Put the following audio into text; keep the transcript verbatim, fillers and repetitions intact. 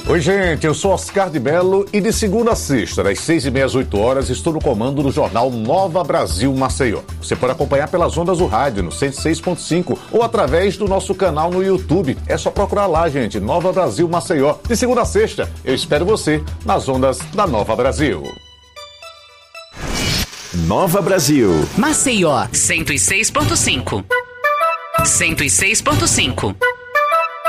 Oi, gente, eu sou Oscar de Mello e de segunda a sexta, das seis e meia às oito horas, estou no comando do jornal Nova Brasil Maceió. Você pode acompanhar pelas ondas do rádio, no cento e seis ponto cinco, ou através do nosso canal no YouTube. É só procurar lá, gente, Nova Brasil Maceió. De segunda a sexta, eu espero você nas ondas da Nova Brasil. Nova Brasil. Maceió, cento e seis ponto cinco. cento e seis ponto cinco.